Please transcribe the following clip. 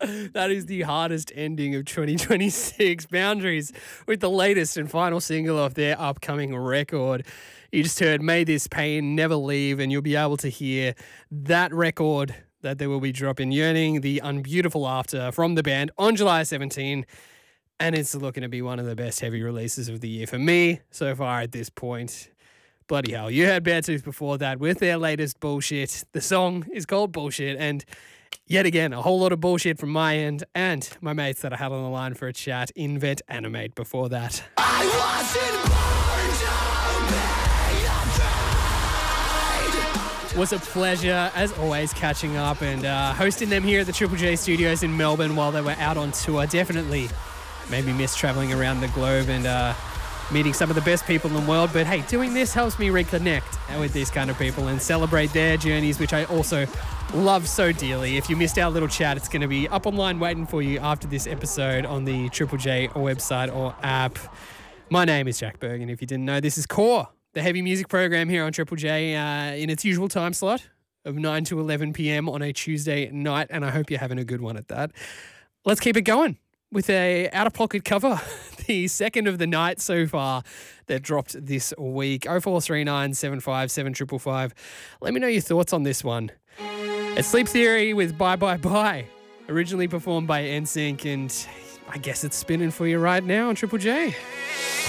That is the hardest ending of 2026. Boundaries with the latest and final single of their upcoming record. You just heard May This Pain Never Leave, and you'll be able to hear that record that they will be dropping, Yearning, the Unbeautiful After, from the band on July 17. And it's looking to be one of the best heavy releases of the year for me so far at this point. Bloody hell. You heard Beartooth before that with their latest Bullshit. The song is called Bullshit, and yet again, a whole lot of bullshit from my end and my mates that I had on the line for a chat. Invent Animate before that. I wasn't born to be afraid. Was a pleasure, as always, catching up and hosting them here at the Triple J studios in Melbourne while they were out on tour. Definitely made me miss travelling around the globe and meeting some of the best people in the world. But hey, doing this helps me reconnect with these kind of people and celebrate their journeys, which I also love so dearly. If you missed our little chat, it's going to be up online waiting for you after this episode on the Triple J website or app. My name is Jack Berg, and if you didn't know, this is Core, the heavy music program here on Triple J in its usual time slot of 9 to 11 p.m. on a Tuesday night, and I hope you're having a good one at that. Let's keep it going with a out-of-pocket cover, the second of the night so far that dropped this week. 0439 757 555. Let me know your thoughts on this one. It's Sleep Theory with Bye Bye Bye, originally performed by NSYNC, and I guess it's spinning for you right now on Triple J.